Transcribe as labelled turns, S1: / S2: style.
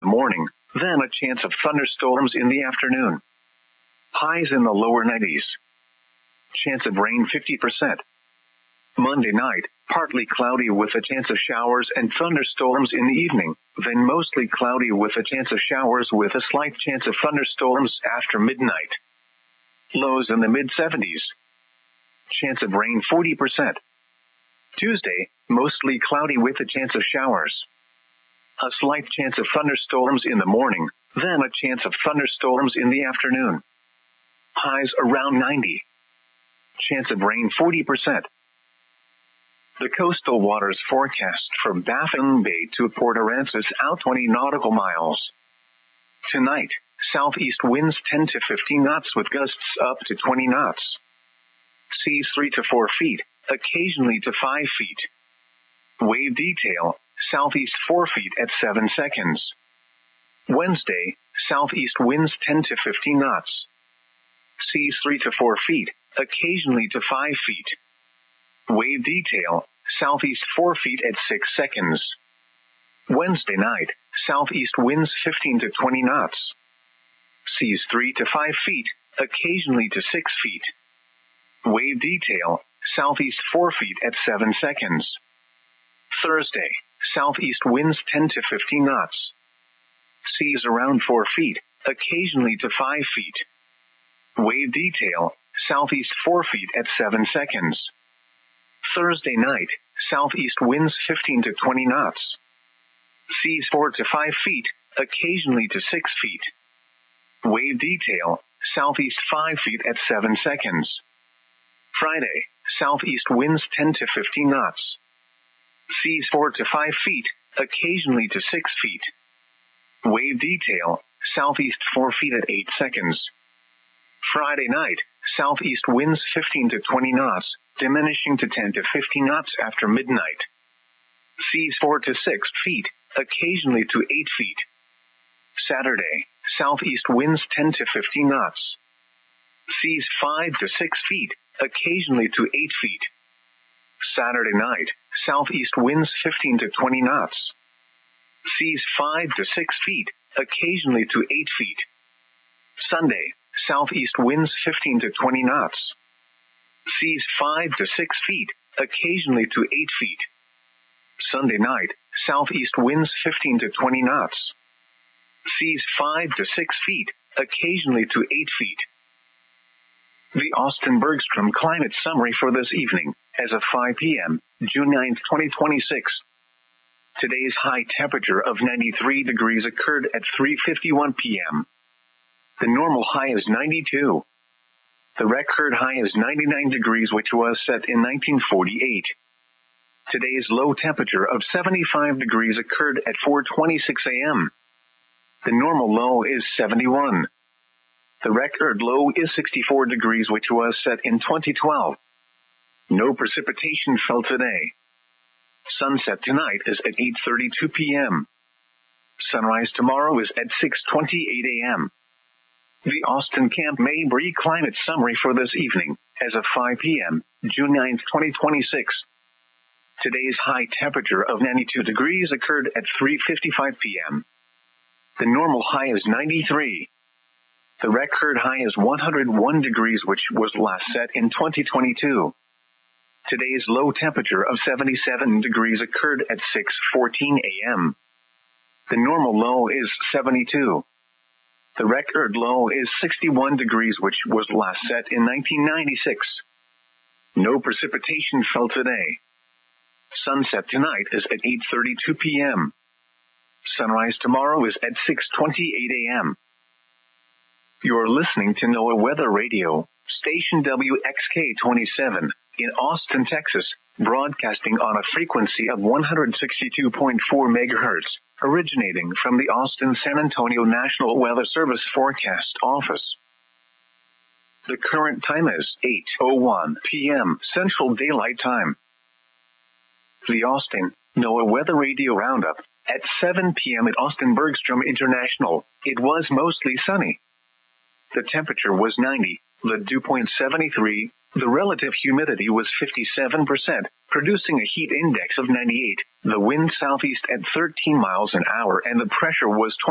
S1: morning, then a chance of thunderstorms in the afternoon. Highs in the lower 90s. Chance of rain 50%. Monday night, partly cloudy with a chance of showers and thunderstorms in the evening, then mostly cloudy with a chance of showers with a slight chance of thunderstorms after midnight. Lows in the mid-70s. Chance of rain 40%. Tuesday, mostly cloudy with a chance of showers. A slight chance of thunderstorms in the morning, then a chance of thunderstorms in the afternoon. Highs around 90. Chance of rain 40%. The coastal waters forecast from Baffin Bay to Port Aransas out 20 nautical miles. Tonight, southeast winds 10 to 15 knots with gusts up to 20 knots. Seas 3 to 4 feet, occasionally to 5 feet. Wave detail, southeast 4 feet at 7 seconds. Wednesday, southeast winds 10 to 15 knots. Seas 3 to 4 feet, occasionally to 5 feet. Wave detail, southeast 4 feet at 6 seconds. Wednesday night, southeast winds 15 to 20 knots. Seas 3 to 5 feet, occasionally to 6 feet. Wave detail, southeast 4 feet at 7 seconds. Thursday, southeast winds 10 to 15 knots. Seas around 4 feet, occasionally to 5 feet. Wave detail, southeast 4 feet at 7 seconds. Thursday night, southeast winds 15 to 20 knots. Seas 4 to 5 feet, occasionally to 6 feet. Wave detail, southeast 5 feet at 7 seconds. Friday, southeast winds 10 to 15 knots. Seas 4 to 5 feet, occasionally to 6 feet. Wave detail, southeast 4 feet at 8 seconds. Friday night, southeast winds 15 to 20 knots, diminishing to 10 to 15 knots after midnight. Seas 4 to 6 feet, occasionally to 8 feet. Saturday, southeast winds 10 to 15 knots. Seas 5 to 6 feet, occasionally to 8 feet. Saturday night, southeast winds 15 to 20 knots. Seas 5 to 6 feet, occasionally to 8 feet. Sunday, southeast winds 15 to 20 knots. Seas 5 to 6 feet, occasionally to 8 feet. Sunday night, southeast winds 15 to 20 knots. Seas 5 to 6 feet, occasionally to 8 feet. The Austin Bergstrom Climate Summary for this evening, as of 5 p.m., June 9, 2026. Today's high temperature of 93 degrees occurred at 3:51 p.m. The normal high is 92. The record high is 99 degrees, which was set in 1948. Today's low temperature of 75 degrees occurred at 4:26 a.m. The normal low is 71. The record low is 64 degrees, which was set in 2012. No precipitation fell today. Sunset tonight is at 8:32 p.m. Sunrise tomorrow is at 6:28 a.m. The Austin Camp Mabry Climate Summary for this evening, as of 5 p.m., June 9, 2026. Today's high temperature of 92 degrees occurred at 3:55 p.m. The normal high is 93. The record high is 101 degrees, which was last set in 2022. Today's low temperature of 77 degrees occurred at 6:14 a.m. The normal low is 72. The record low is 61 degrees, which was last set in 1996. No precipitation fell today. Sunset tonight is at 8:32 p.m. Sunrise tomorrow is at 6:28 a.m. You're listening to NOAA Weather Radio, station WXK-27, in Austin, Texas, broadcasting on a frequency of 162.4 megahertz, originating from the Austin-San Antonio National Weather Service Forecast Office. The current time is 8:01 p.m. Central Daylight Time. The Austin NOAA Weather Radio Roundup. At 7 p.m. at Austin Bergstrom International, it was mostly sunny. The temperature was 90, the dew point 73, the relative humidity was 57%, producing a heat index of 98, the wind southeast at 13 miles an hour, and the pressure was 20.